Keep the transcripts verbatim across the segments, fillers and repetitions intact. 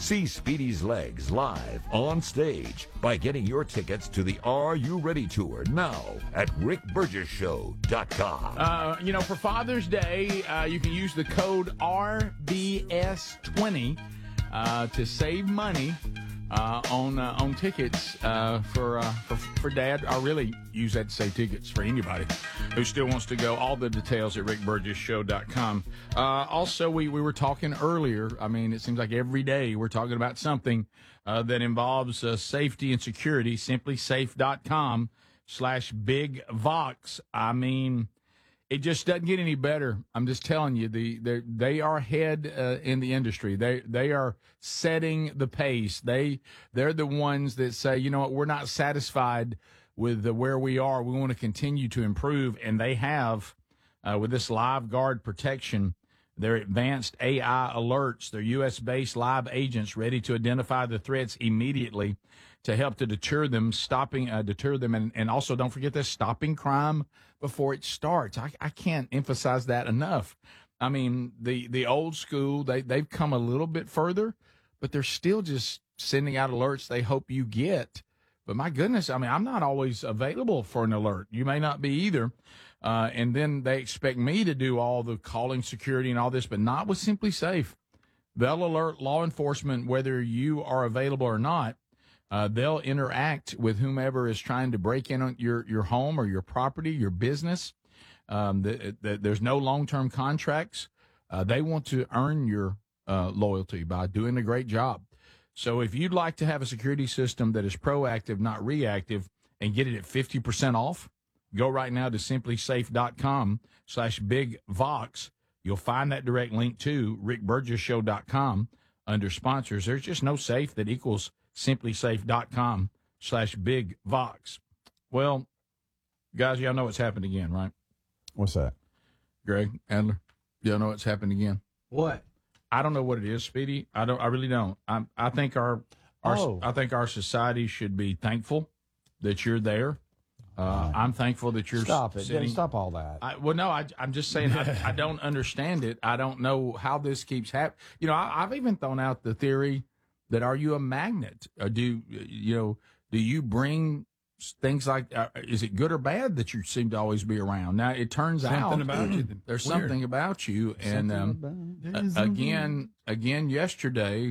See Speedy's Legs live on stage by getting your tickets to the Are You Ready Tour now at rick burgess show dot com. Uh, you know, for Father's Day, uh, you can use the code R B S twenty uh, to save money uh, on uh, on tickets uh, for, uh, for for Dad. I really use that to say tickets for anybody who still wants to go. All the details at rick burgess show dot com. Uh, also, we, we were talking earlier. I mean, it seems like every day we're talking about something uh, that involves uh, safety and security. simply safe dot com slash big vox. I mean, it just doesn't get any better. I'm just telling you, the they are ahead uh, in the industry. They they are setting the pace. They they're the ones that say, you know what, we're not satisfied with the, where we are. We want to continue to improve, and they have uh, with this Live Guard protection, their advanced A I alerts, their U S based live agents ready to identify the threats immediately to help to deter them, stopping uh, deter them, and, and also don't forget this, stopping crime before it starts. I, I can't emphasize that enough. I mean, the the old school, they they've come a little bit further, but they're still just sending out alerts they hope you get. But my goodness, I mean, I'm not always available for an alert. You may not be either. Uh, and then they expect me to do all the calling security and all this, but not with Simply Safe. They'll alert law enforcement whether you are available or not. Uh, they'll interact with whomever is trying to break in on your, your home or your property, your business. Um, the, the, there's no long-term contracts. Uh, they want to earn your uh, loyalty by doing a great job. So if you'd like to have a security system that is proactive, not reactive, and get it at fifty percent off, go right now to simply safe dot com slash big vox. You'll find that direct link to rick burgess show dot com under sponsors. There's just no safe that equals simply safe dot com slash big vox. Well, guys, y'all know what's happened again, right? What's that? Greg Adler, y'all know what's happened again? What? I don't know what it is, Speedy. I don't. I really don't. I I think our our Oh. I think our society should be thankful that you're there. Uh, I'm thankful that you're Stop it. sitting. Stop all that. I, well, no, I, I'm just saying I, I don't understand it. I don't know how this keeps happening. You know, I, I've even thrown out the theory that are you a magnet? Or do you know? Do you bring things like? Uh, is it good or bad that you seem to always be around? Now it turns Something out about you. there's Weird. something about you, and um, a- again, again, yesterday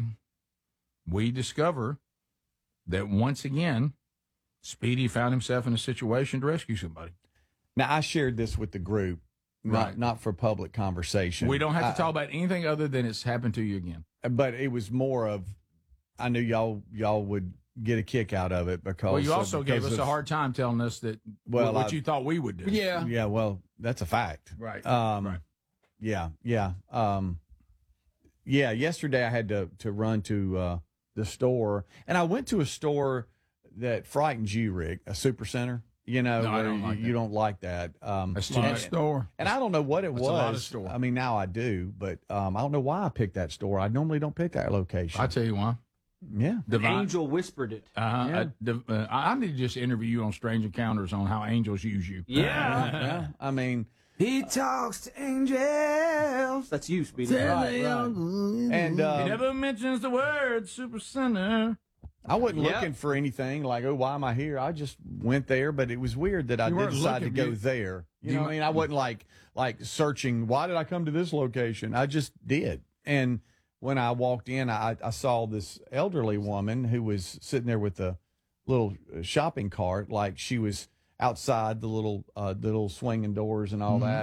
we discover that once again, Speedy found himself in a situation to rescue somebody. Now, I shared this with the group, not, Right. not for public conversation. We don't have to I- talk about anything other than it's happened to you again. But it was more of, I knew y'all y'all would get a kick out of it because. Well, you of- also gave because us of- a hard time telling us that Well, what I- you thought we would do. Yeah. Yeah, well, that's a fact. Right. Um, right. Yeah, yeah. Um, yeah, yesterday I had to, to run to uh, the store, and I went to a store that frightens you, Rick, a super center. You know, No, I where don't you, like you that. don't like that. Um, That's too and, much. Store. and I don't know what it That's was. a lot of store. I mean, now I do, but um, I don't know why I picked that store. I normally don't pick that location. I tell you why. yeah. Divine. Angel whispered it. Uh, Yeah. uh, div- uh, I I need to just interview you on Strange Encounters on how angels use you. Yeah. yeah. I mean, He talks to angels. That's you, Speedy. right, right. And He um, never mentions the word super center. I wasn't Yeah. looking for anything like, oh, why am I here? I just went there, but it was weird that I You did weren't decide to looking, go you- there. You you know what I mi- mean? I wasn't like like searching, why did I come to this location? I just did. And when I walked in, I, I saw this elderly woman who was sitting there with a little shopping cart, like she was outside the little uh, the little swinging doors and all Mhm. that.